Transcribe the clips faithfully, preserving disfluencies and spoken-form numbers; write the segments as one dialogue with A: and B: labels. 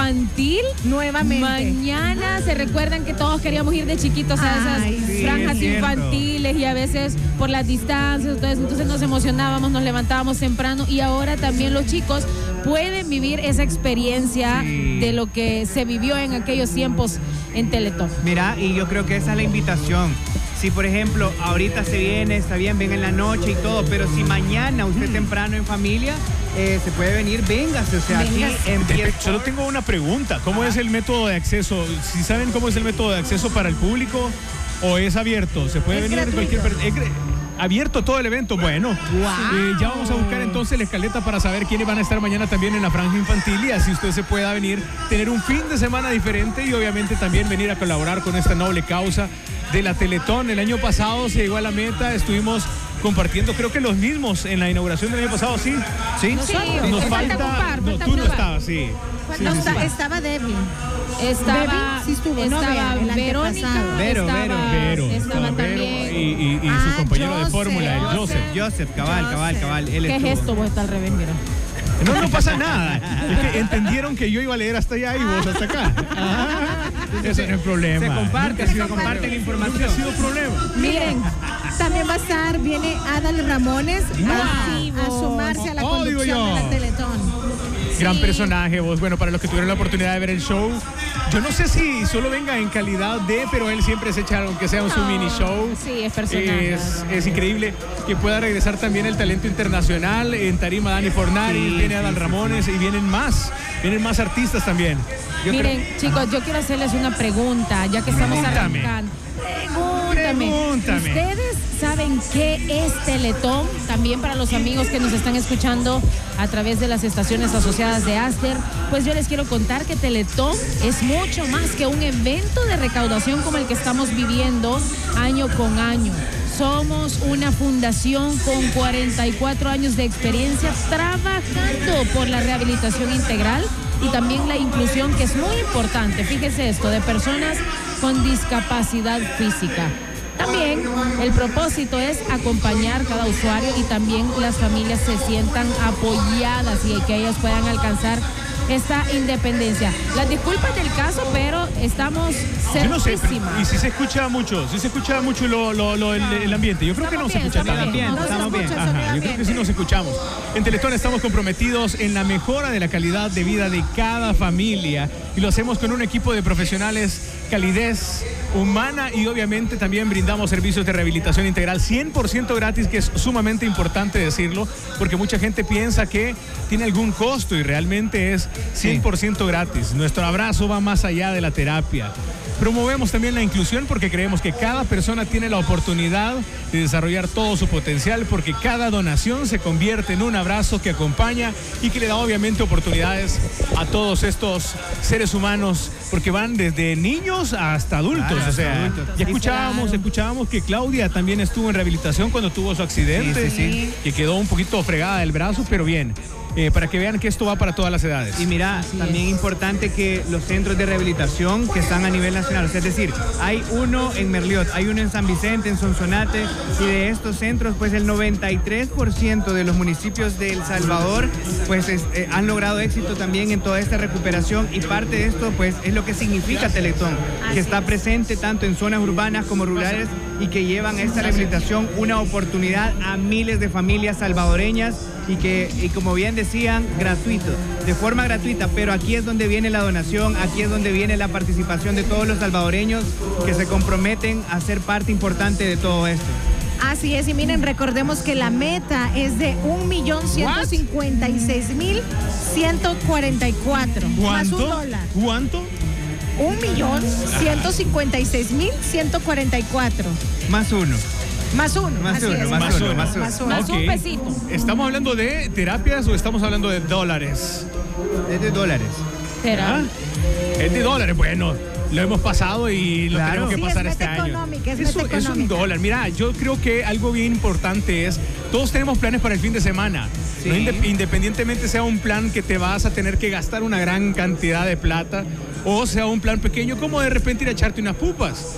A: infantil.
B: Nuevamente.
A: Mañana, ¿se recuerdan que todos queríamos ir de chiquitos a esas
B: Ay, sí,
A: franjas infantiles y a veces por las distancias, entonces, entonces nos emocionábamos, nos levantábamos temprano y ahora también los chicos pueden vivir esa experiencia
C: Sí.
A: de lo que se vivió en aquellos tiempos en Teletón.
C: Mira, y yo creo que esa es la invitación. Si, por ejemplo, ahorita se viene, está bien, ven en la noche y todo, pero si mañana usted
B: Mm.
C: temprano en familia, eh, se puede venir, véngase. O sea, aquí
B: Véngase.
C: en Pier
D: Solo tengo una pregunta. ¿Cómo es el método de acceso? ¿Si saben cómo es el método de acceso para el público o es abierto? ¿Se puede
B: Es
D: venir
B: gratuito.
D: cualquier persona? ¿Es gr- abierto todo el evento? Bueno, eh, ya vamos a buscar entonces la escaleta para saber quiénes van a estar mañana también en la franja infantil y así usted se pueda venir, tener un fin de semana diferente y obviamente también venir a colaborar con esta noble causa de la Teletón. El año pasado se llegó a la meta, estuvimos compartiendo, creo que los mismos en la inauguración del año pasado, ¿sí?
C: ¿Sí?
A: Nosotros.
D: Nos
A: Falta
D: falta...
A: ocupar,
D: no,
A: falta
D: tú no
A: ocupar.
D: estabas, sí. Sí,
B: No,
D: sí,
B: está-
D: sí.
B: estaba Debbie.
A: Estaba,
B: Debbie sí estuvo, no,
A: estaba
B: Vero, el
A: Verónica,
B: antepasado.
C: Vero,
A: estaba,
C: Vero,
D: Vero,
A: estaba
D: estaba Vero
A: también.
D: y, y- y
B: Ah,
D: su compañero de
B: Joseph,
D: fórmula, el Joseph.
C: Joseph, cabal, cabal, cabal. Él
A: ¿Qué es
C: estuvo.
A: esto? Vos está al revés, mira.
D: No, no pasa nada. Es que entendieron que yo iba a leer hasta allá y vos hasta acá. Ah, ese no es el problema.
C: Se comparte,
D: Nunca ha
C: se
D: sido
C: comparte la
D: problema.
C: información.
D: Nunca ha sido problema.
B: Miren, también va a estar, viene Adal Ramones a, a sumarse a la
D: Oh, digo
B: conducción
D: yo.
B: de la Teletón.
D: Gran
A: Sí.
D: personaje, vos. Bueno, para los que tuvieron la oportunidad de ver el show, yo no sé si solo venga en calidad de, pero él siempre se echa, aunque sea un su
A: No,
D: mini show.
A: sí, es personaje.
D: Es, es increíble que pueda regresar también el talento internacional. En tarima Dani Fornari,
C: Sí,
D: viene
C: sí,
D: Adal
C: sí,
D: Ramones y vienen más. Vienen más artistas también.
C: Yo
A: Miren, chicos, yo quiero hacerles una pregunta, ya que estamos
D: Pregúntame.
A: arrancando. Pregúntame.
D: Pregúntame.
A: ¿Ustedes saben qué es Teletón? También para los amigos que nos están escuchando a través de las estaciones asociadas de Aster, pues yo les quiero contar que Teletón es mucho más que un evento de recaudación como el que estamos viviendo año con año. Somos una fundación con cuarenta y cuatro años de experiencia trabajando por la rehabilitación integral y también la inclusión, que es muy importante. Fíjese esto, de personas con discapacidad física. También el propósito es acompañar cada usuario y también las familias se sientan apoyadas y que ellas puedan alcanzar esta independencia. Las disculpas del caso, pero estamos
D: Yo no sé, pero-
A: cerquísimas.
D: y si se escucha mucho, si se escucha mucho lo, lo- lo- el, el ambiente. Yo creo que no
A: Estamos
D: se
A: bien,
D: escucha
A: estamos
D: tanto.
C: bien,
B: No se
C: estamos bien.
B: escucha
D: Ajá,
B: sonido
D: yo creo que
B: ambiente.
D: sí nos escuchamos. En Teletón estamos comprometidos en la mejora de la calidad de vida de cada familia y lo hacemos con un equipo de profesionales, calidez humana y obviamente también brindamos servicios de rehabilitación integral cien por ciento gratis, que es sumamente importante decirlo porque mucha gente piensa que tiene algún costo y realmente es cien por ciento gratis. Nuestro abrazo va más allá de la terapia. Promovemos también la inclusión porque creemos que cada persona tiene la oportunidad de desarrollar todo su potencial, porque cada donación se convierte en un abrazo que acompaña y que le da obviamente oportunidades a todos estos seres humanos, porque van desde niños hasta adultos.
C: Claro,
D: O sea,
C: hasta adultos.
D: ya
A: Sí,
D: escuchábamos,
A: claro.
D: escuchábamos que Claudia también estuvo en rehabilitación cuando tuvo su accidente,
C: Sí, sí, sí.
D: que quedó un poquito fregada del brazo, pero bien, eh, para que vean que esto va para todas las edades.
C: Y mira, también es importante que los centros de rehabilitación que están a nivel nacional, o sea, es decir, hay uno en Merliot, hay uno en San Vicente, en Sonsonate, y de estos centros, pues el noventa y tres por ciento de los municipios de El Salvador, pues es- eh, han logrado éxito también en toda esta recuperación, y parte de esto, pues es lo que significa Teletón, que está presente tanto en zonas urbanas como rurales y que llevan a esta rehabilitación una oportunidad a miles de familias salvadoreñas y que, y como bien decían, gratuito, de forma gratuita, pero aquí es donde viene la donación, aquí es donde viene la participación de todos los salvadoreños que se comprometen a ser parte importante de todo esto.
B: Así es, y miren, recordemos que la meta es de un millón ciento cincuenta y seis mil ciento cuarenta y cuatro. Más un
D: ¿Cuánto?
B: dólar.
D: ¿Cuánto?
B: un millón ciento cincuenta y seis mil ciento cuarenta y cuatro.
C: Más uno.
B: Más uno.
C: Más
B: así
C: uno,
B: es.
C: más uno, más uno.
B: Más uno.
A: Más un
D: Ok.
A: pesito.
D: ¿Estamos hablando de terapias o estamos hablando de dólares?
C: Es de dólares.
A: ¿Será?
D: ¿Ah? Es de dólares, bueno, lo hemos pasado y lo
C: Claro.
D: tenemos que
B: Sí,
D: pasar
B: es
D: este
B: meta
D: año.
B: económica, es
D: Eso
B: meta
D: es un
B: económica.
D: dólar. Mira, yo creo que algo bien importante es, todos tenemos planes para el fin de semana.
C: Sí.
D: ¿No? Inde- Independientemente sea un plan que te vas a tener que gastar una gran cantidad de plata o sea un plan pequeño como de repente ir a echarte unas pupas.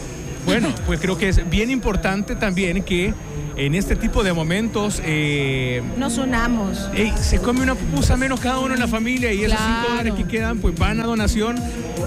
D: Bueno, pues creo que es bien importante también que en este tipo de momentos eh,
B: nos unamos.
D: Ey, se come una pupusa menos cada uno en la familia y esos
A: Claro.
D: cinco dólares que quedan pues van a donación.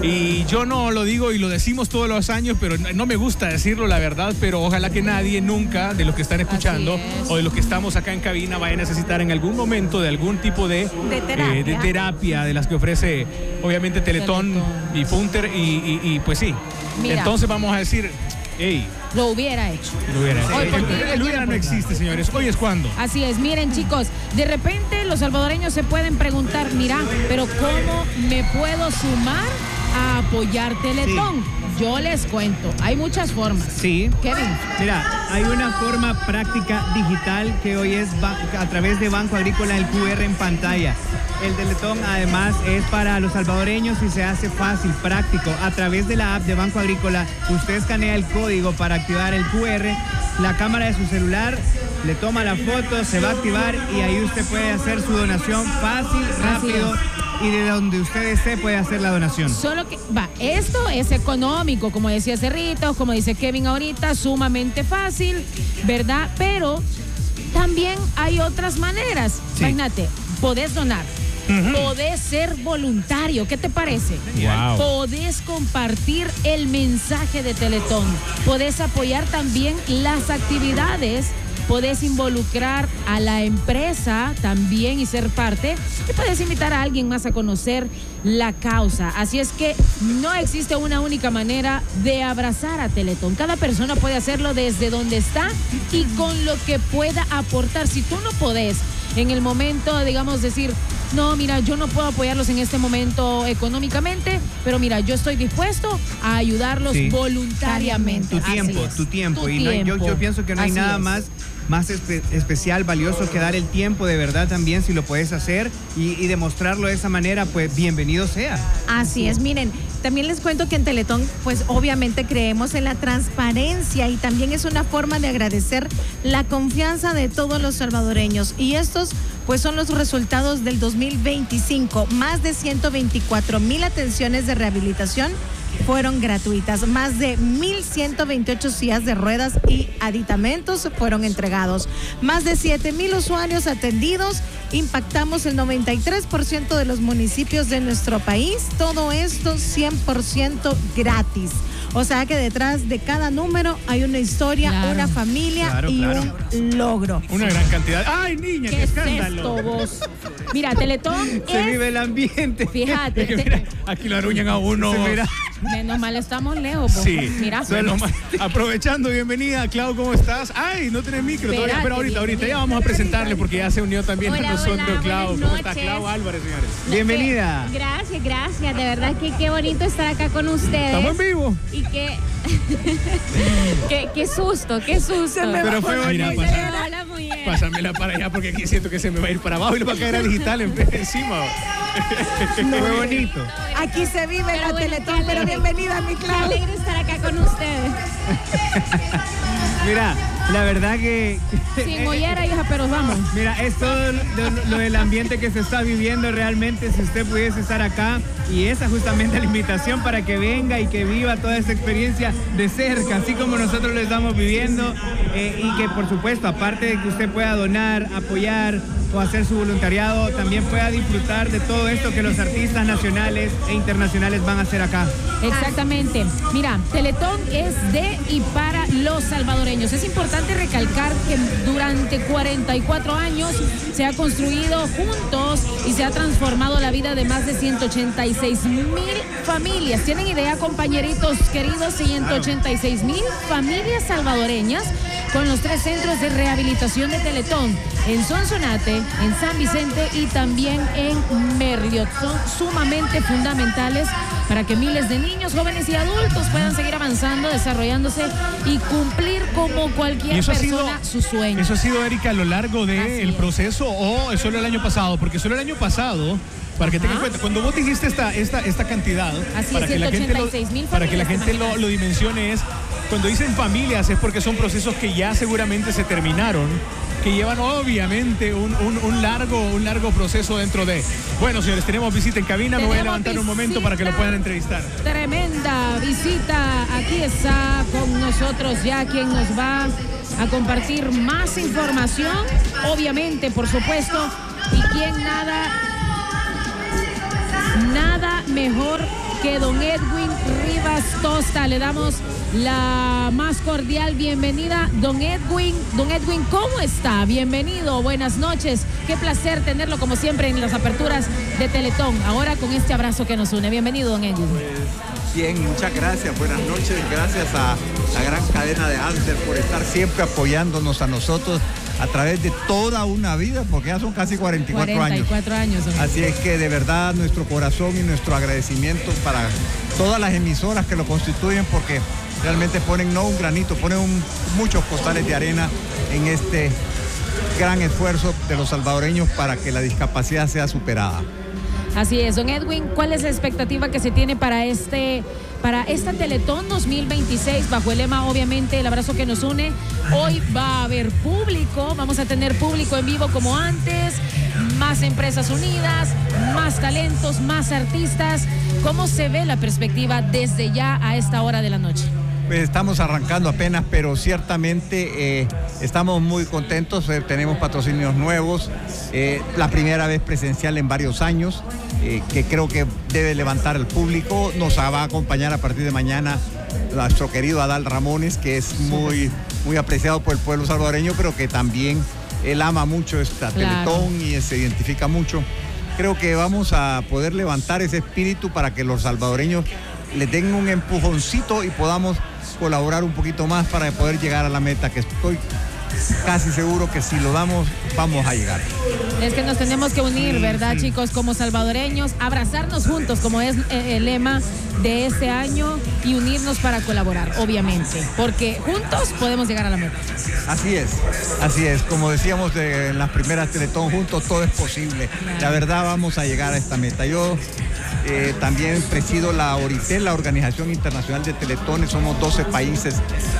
D: Y yo no lo digo y lo decimos todos los años, pero no me gusta decirlo, la verdad, pero ojalá que nadie nunca de los que están escuchando
A: Así es.
D: o de los que estamos acá en cabina vaya a necesitar en algún momento de algún tipo de,
B: De terapia.
D: eh, de terapia de las que ofrece obviamente Teletón,
A: Teletón.
D: y Funter y, y- y, pues sí.
A: Mira.
D: Entonces vamos a decir, hey,
A: Lo hubiera hecho.
D: lo hubiera.
A: Hoy
D: el,
A: por ti,
D: el- el
A: mañana
D: hubiera no
A: por
D: existe, señores. Hoy es cuando.
A: Así es, miren chicos, de repente los salvadoreños se pueden preguntar, mira, pero ¿cómo me puedo sumar a apoyar Teletón? Yo les cuento, hay muchas formas.
C: Sí.
A: Kevin.
C: Mira, hay una forma práctica digital que hoy es ba- a través de Banco Agrícola, el Q R en pantalla. El Teletón además es para los salvadoreños y se hace fácil, práctico. A través de la app de Banco Agrícola, usted escanea el código para activar el Q R, la cámara de su celular, le toma la foto, se va a activar y ahí usted puede hacer su donación fácil, rápido y de donde usted esté puede hacer la donación.
A: Solo que, va, esto es económico, como decía Cerrito, como dice Kevin ahorita, sumamente fácil, ¿verdad? Pero también hay otras maneras.
C: Sí.
A: Imagínate, podés donar, podés ser voluntario, ¿qué te parece?
D: Wow.
A: Podés compartir el mensaje de Teletón, podés apoyar también las actividades, podés involucrar a la empresa también y ser parte, y puedes invitar a alguien más a conocer la causa. Así es que no existe una única manera de abrazar a Teletón. Cada persona puede hacerlo desde donde está y con lo que pueda aportar. Si tú no podés en el momento, digamos, decir, no, mira, yo no puedo apoyarlos en este momento económicamente, pero mira, yo estoy dispuesto a ayudarlos
C: Sí.
A: voluntariamente.
C: Tu
A: Así
C: tiempo,
A: es.
C: tu tiempo.
A: Tu
C: y no hay- yo,
A: tiempo.
C: yo pienso que no hay
A: Así
C: nada
A: es.
C: más, más espe- especial, valioso que dar el tiempo de verdad también, si lo puedes hacer y, y demostrarlo de esa manera, pues bienvenido sea.
B: Así es, miren, también les cuento que en Teletón, pues obviamente creemos en la transparencia y también es una forma de agradecer la confianza de todos los salvadoreños. Y estos, pues son los resultados del dos mil veinticinco. Más de ciento veinticuatro mil atenciones de rehabilitación fueron gratuitas. Más de mil ciento veintiocho sillas de ruedas y aditamentos fueron entregados. Más de siete mil usuarios atendidos. Impactamos el noventa y tres por ciento de los municipios de nuestro país. Todo esto cien por ciento gratis. O sea que detrás de cada número hay una historia,
A: Claro.
B: una familia
C: Claro,
B: y
C: claro.
B: un logro.
D: Una gran cantidad. ¡Ay, niña, qué,
A: ¿Qué es
D: escándalo!
A: esto vos? Mira, Teletón
C: Se
A: es...
C: vive el ambiente.
A: Fíjate,
D: Es que
A: te-
D: mira, aquí lo arruñan a uno.
C: Se mira.
A: menos mal estamos lejos. vos.
D: Sí.
A: Mira.
D: Bueno, ma- aprovechando, bienvenida, Clau, ¿cómo estás? Ay, no tenés micro todavía,
A: Espérate,
D: pero ahorita, ahorita ya
A: bienvenida.
D: vamos a presentarle porque ya se unió también
E: Hola,
D: a nosotros,
E: hola,
D: Clau.
E: buenas
D: ¿Cómo está
E: noches.
D: Clau Álvarez, señores?
C: Bienvenida.
E: Eh, Gracias, gracias. De verdad que qué bonito estar acá con ustedes.
D: Estamos en vivo.
E: Y qué, qué, qué susto, qué susto.
D: Pero fue
E: Mira,
D: bonito.
E: pasa- Hola, muy bien.
D: Pásamela para allá porque aquí siento que se me va a ir para abajo y le va a caer a digital en vez de encima.
C: Fue bonito.
B: Aquí se vive
E: Pero
B: la
E: bueno,
B: Teletón,
E: qué
B: pero
E: alegre.
B: bienvenida, mi
E: Qué
B: Clau.
E: alegre estar acá con ustedes.
C: Mira, la verdad que...
A: Sin mollera, hija, pero vamos.
C: Mira, es todo lo, lo del ambiente que se está viviendo realmente, si usted pudiese estar acá, y esa es justamente la invitación para que venga y que viva toda esta experiencia de cerca, así como nosotros lo estamos viviendo, eh, y que por supuesto, aparte de que usted pueda donar, apoyar o hacer su voluntariado, también pueda disfrutar de todo esto que los artistas nacionales e internacionales van a hacer acá.
A: Exactamente. Mira, Teletón es de y para los salvadoreños. Es importante recalcar que durante cuarenta y cuatro años se ha construido juntos y se ha transformado la vida de más de ciento ochenta y seis mil familias. ¿Tienen idea, compañeritos queridos? ciento ochenta y seis mil familias salvadoreñas con los tres centros de rehabilitación de Teletón en Sonsonate, en San Vicente y también en Merliot. Son sumamente fundamentales para que miles de niños, jóvenes y adultos puedan seguir avanzando, desarrollándose y cumplir como cualquier
D: ¿Y eso ha
A: persona
D: sido,
A: su sueño.
D: eso ha sido, Erika, a lo largo
A: Así
D: del
A: es.
D: proceso o es solo el año pasado? Porque solo el año pasado, para que tengan
A: Ajá.
D: cuenta, cuando vos dijiste esta, esta, esta cantidad,
A: Así
D: para,
A: es,
D: que la gente lo,
A: ciento ochenta y seis mil
D: para que la
A: familias,
D: gente lo,
A: imagínate.
D: lo dimensione es, cuando dicen familias es porque son procesos que ya seguramente se terminaron que llevan obviamente un, un, un, largo, un largo proceso dentro de... Bueno, señores, tenemos visita en cabina, me voy a levantar un momento para que lo puedan entrevistar.
A: Tremenda visita, aquí está con nosotros ya quien nos va a compartir más información, obviamente, por supuesto, y quien nada, nada mejor que don Edwin Rivas Tosta. Le damos la más cordial bienvenida. Don Edwin, don Edwin, ¿cómo está? Bienvenido, buenas noches. Qué placer tenerlo como siempre en las aperturas de Teletón. Ahora con este abrazo que nos une. Bienvenido, don Edwin.
F: Pues, bien, muchas gracias. Buenas noches. Gracias a la gran cadena de Asder por estar siempre apoyándonos a nosotros a través de toda una vida, porque ya son casi cuarenta y cuatro,
A: cuarenta y cuatro años.
F: años. Así es que de verdad nuestro corazón y nuestro agradecimiento para todas las emisoras que lo constituyen, porque realmente ponen no un granito, ponen un, muchos costales de arena en este gran esfuerzo de los salvadoreños para que la discapacidad sea superada.
A: Así es, don Edwin, ¿cuál es la expectativa que se tiene para este, para esta Teletón dos mil veintiséis bajo el lema, obviamente, el abrazo que nos une? Hoy va a haber público, vamos a tener público en vivo como antes, más empresas unidas, más talentos, más artistas. ¿Cómo se ve la perspectiva desde ya a esta hora de la noche?
F: Estamos arrancando apenas, pero ciertamente eh, estamos muy contentos, eh, tenemos patrocinios nuevos, eh, la primera vez presencial en varios años, eh, que creo que debe levantar al público. Nos va a acompañar a partir de mañana nuestro querido Adal Ramones, que es muy, muy apreciado por el pueblo salvadoreño, pero que también él ama mucho esta claro. Teletón y se identifica mucho. Creo que vamos a poder levantar ese espíritu para que los salvadoreños le den un empujoncito y podamos colaborar un poquito más para poder llegar a la meta, que estoy casi seguro que si lo damos, vamos a llegar.
A: Es que nos tenemos que unir, ¿verdad, sí, chicos? Como salvadoreños, abrazarnos juntos, como es el lema de este año, y unirnos para colaborar, obviamente, porque juntos podemos llegar a la meta.
F: Así es, así es. Como decíamos de, en las primeras Teletón, juntos todo es posible. Claro. La verdad, vamos a llegar a esta meta. Yo eh, también presido la ORITEL, la Organización Internacional de Teletones. Somos doce países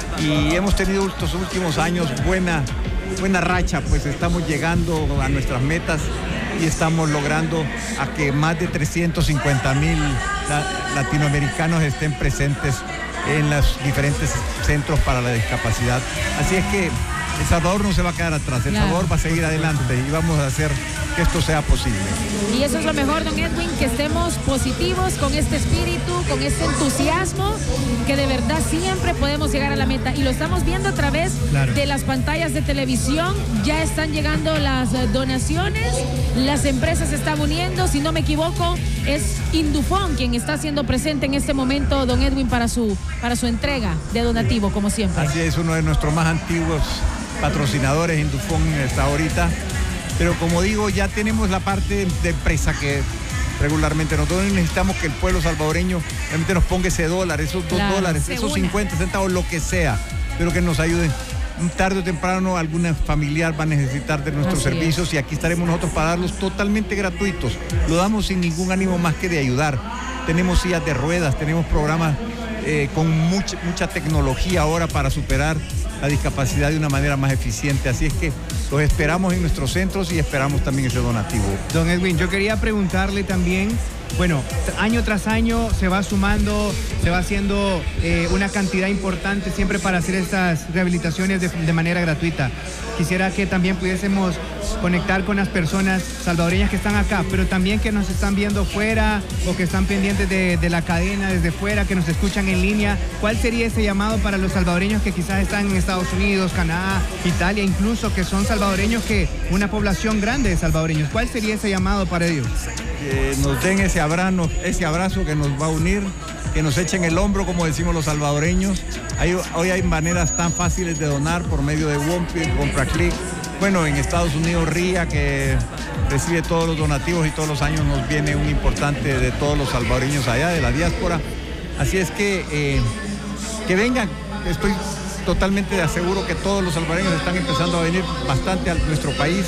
F: y hemos tenido estos últimos años buena, buena racha, pues estamos llegando a nuestras metas y estamos logrando a que más de trescientos cincuenta mil latinoamericanos estén presentes en los diferentes centros para la discapacidad. Así es que El Salvador no se va a quedar atrás, El claro. Salvador va a seguir adelante y vamos a hacer que esto sea posible.
A: Y eso es lo mejor, don Edwin, que estemos positivos con este espíritu, con este entusiasmo, que de verdad siempre podemos llegar a la meta. Y lo estamos viendo a través claro. de las pantallas de televisión. Ya están llegando las donaciones, las empresas se están uniendo. Si no me equivoco, es Indufón quien está haciendo presente en este momento, don Edwin, para su, para su entrega de donativo, como siempre.
F: Así es, uno de nuestros más antiguos patrocinadores, Indufón, está ahorita. Pero como digo, ya tenemos la parte de empresa que regularmente nosotros necesitamos que el pueblo salvadoreño realmente nos ponga ese dólar, esos dos claro, dólares, esos cincuenta centavos, lo que sea, pero que nos ayuden. Tarde o temprano algún familiar va a necesitar de nuestros Así servicios es. Y aquí estaremos nosotros para darlos totalmente gratuitos. Lo damos sin ningún ánimo más que de ayudar. Tenemos sillas de ruedas, tenemos programas eh, con mucha, mucha tecnología ahora para superar la discapacidad de una manera más eficiente. Así es que los esperamos en nuestros centros y esperamos también ese donativo.
C: Don Edwin, yo quería preguntarle también, bueno, año tras año se va sumando, se va haciendo eh, una cantidad importante siempre para hacer estas rehabilitaciones de, de manera gratuita. Quisiera que también pudiésemos conectar con las personas salvadoreñas que están acá, pero también que nos están viendo fuera o que están pendientes de, de la cadena desde fuera, que nos escuchan en línea. ¿Cuál sería ese llamado para los salvadoreños que quizás están en Estados Unidos, Canadá, Italia, incluso que son salvadoreños, que una población grande de salvadoreños? ¿Cuál sería ese llamado para ellos?
F: Que nos den ese abrazo, ese abrazo que nos va a unir, que nos echen el hombro, como decimos los salvadoreños. Hay, hoy hay maneras tan fáciles de donar por medio de Wompi, CompraClick. Bueno, en Estados Unidos, R I A, que recibe todos los donativos y todos los años nos viene un importante de todos los salvadoreños allá, de la diáspora. Así es que, eh, que vengan. Estoy totalmente aseguro que todos los salvadoreños están empezando a venir bastante a nuestro país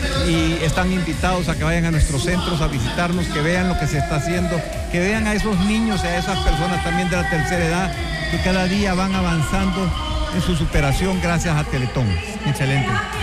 F: y están invitados a que vayan a nuestros centros a visitarnos, que vean lo que se está haciendo, que vean a esos niños y a esas personas también de la tercera edad que cada día van avanzando en su superación gracias a Teletón.
C: Excelente.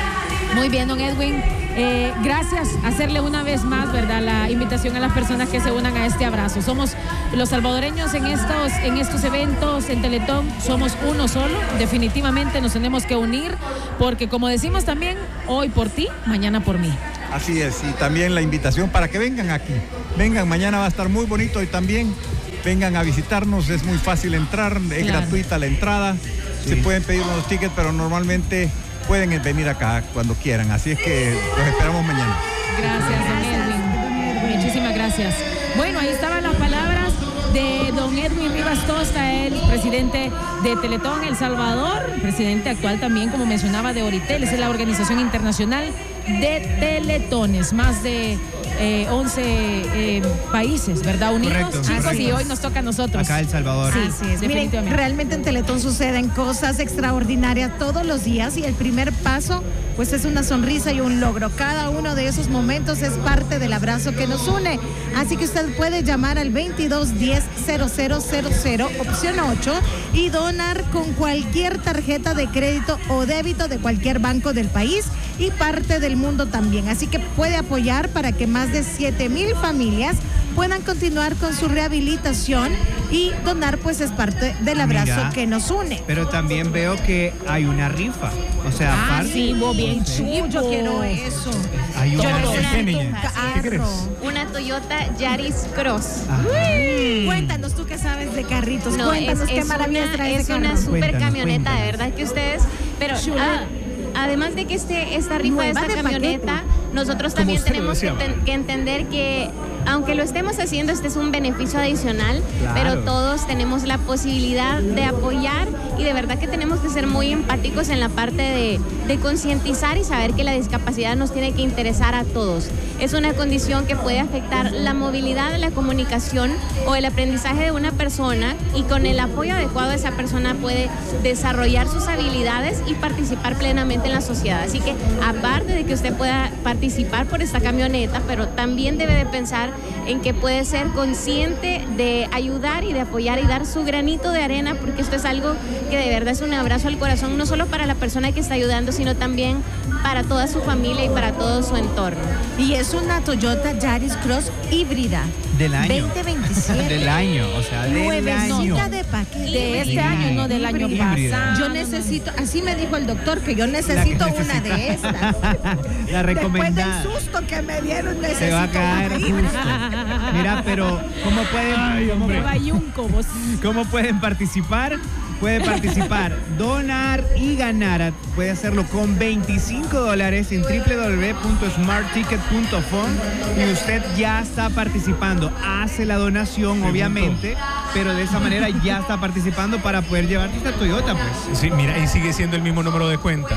A: Muy bien, don Edwin. Eh, gracias. Hacerle una vez más, ¿verdad?, la invitación a las personas que se unan a este abrazo. Somos los salvadoreños en estos, en estos eventos, en Teletón, somos uno solo. Definitivamente nos tenemos que unir porque, como decimos también, hoy por ti, mañana por mí.
F: Así es, y también la invitación para que vengan aquí. Vengan, mañana va a estar muy bonito y también vengan a visitarnos. Es muy fácil entrar, es
A: Claro.
F: gratuita la entrada.
C: Sí.
F: Se pueden pedir unos tickets, pero normalmente pueden venir acá cuando quieran. Así es que los esperamos mañana.
A: Gracias, don Edwin. Muchísimas gracias. Bueno, ahí estaban las palabras de don Edwin Rivas Costa, el presidente de Teletón El Salvador, presidente actual también, como mencionaba, de Oritel, es la organización internacional de teletones, más de eh, once eh, países, ¿verdad? Unidos,
C: Correcto.
A: chicos,
B: Así
A: y
B: es.
A: hoy nos toca a nosotros.
C: Acá El Salvador.
A: Sí,
B: Así es. Miren,
A: definitivamente.
B: realmente en Teletón suceden cosas extraordinarias todos los días y el primer paso pues es una sonrisa y un logro. Cada uno de esos momentos es parte del abrazo que nos une. Así que usted puede llamar al veintidós diez cero cero cero cero, opción ocho, y donar con cualquier tarjeta de crédito o débito de cualquier banco del país y parte del mundo también. Así que puede apoyar para que más de siete mil familias puedan continuar con su rehabilitación y donar pues es parte del abrazo
C: Mira,
B: que nos une.
C: Pero también veo que hay una rifa. O sea,
A: Ah,
C: aparte,
A: sí, vos bien
B: Sí, yo quiero eso.
C: hay
E: Yo
C: una
E: quiero
C: rifa.
D: ¿Qué, niña? ¿Qué crees?
E: Una Toyota Yaris Cross.
C: Ajá.
B: Cuéntanos tú que sabes de carritos,
E: No, es,
B: cuéntanos qué
E: es
B: maravilla
E: una,
B: trae
E: es
B: ese
E: una
B: carro.
E: super
C: Cuéntanos,
E: camioneta, de
C: cuéntanos.
E: verdad que ustedes, pero
A: Chulada.
E: ah, además de que este, esta rifa de
B: Nueva
E: esta
B: de
E: camioneta, nosotros
D: Como
E: también
D: usted lo
E: tenemos que,
D: deseaba.
E: ten- que entender que aunque lo estemos haciendo, este es un beneficio adicional,
C: Claro.
E: pero todos tenemos la posibilidad de apoyar y de verdad que tenemos que ser muy empáticos en la parte de, de concientizar y saber que la discapacidad nos tiene que interesar a todos. Es una condición que puede afectar la movilidad, la comunicación o el aprendizaje de una persona y con el apoyo adecuado esa persona puede desarrollar sus habilidades y participar plenamente en la sociedad. Así que aparte de que usted pueda participar por esta camioneta, pero también debe de pensar en que puede ser consciente de ayudar y de apoyar y dar su granito de arena, porque esto es algo que de verdad es un abrazo al corazón, no solo para la persona que está ayudando, sino también para toda su familia y para todo su entorno.
B: Y es una Toyota Yaris Cross híbrida.
C: Del año.
B: veinte veintisiete.
C: Del año, o sea, del
B: Nuevecita
C: año.
B: de paquete.
A: De este año, no del año
C: Híbrida.
A: pasado.
B: Yo necesito, así me dijo el doctor, que yo necesito
C: La que
B: una de estas.
C: La
B: Después del
C: recomendada.
B: susto que me dieron,
C: Se
B: necesito
C: va a caer
B: una híbrida.
C: justo. Mira, pero ¿cómo pueden,
D: Ay,
C: cómo,
D: hombre.
A: Bayunco, vos.
C: cómo pueden participar? Puede participar, donar y ganar. Puede hacerlo con veinticinco dólares en doble u doble u doble u punto smart ticket punto com y usted ya está participando. Hace la donación, obviamente, pero de esa manera ya está participando para poder llevarte esta Toyota, pues.
D: Sí, mira, y sigue siendo el mismo número de cuenta.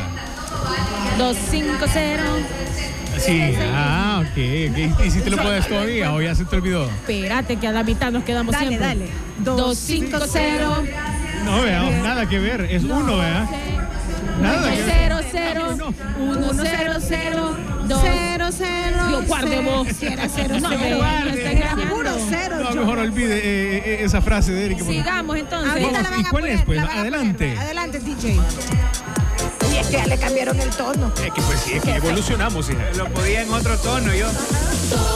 A: dos cinco cero.
D: Sí, ah, ok, ok. ¿Y si te lo puedes todavía o ya se te olvidó?
A: Espérate, que a la mitad nos quedamos
B: Dale,
A: siempre.
B: dale.
A: dos cinco cero.
D: No, veamos, nada que ver. Es uno, ¿verdad? Nada que ver.
A: cero cero uno cero cero dos
B: Cero, cero.
A: Dios, guarde vos.
B: Si era cero,
A: No,
B: cero.
A: me guarde,
B: Era
A: engañando.
B: puro cero.
D: No,
B: yo.
D: mejor olvide eh, eh, esa frase de Eric. porque-
A: Sigamos entonces.
B: Ahorita
D: Vamos,
B: la van
D: ¿y
B: a
D: cuál
B: poner,
D: es, pues?
B: la van a
D: Adelante.
B: poner. Adelante, D J. Y es que ya le cambiaron el tono.
D: Es que pues sí, es que evolucionamos, hija.
C: Lo podía en otro tono yo.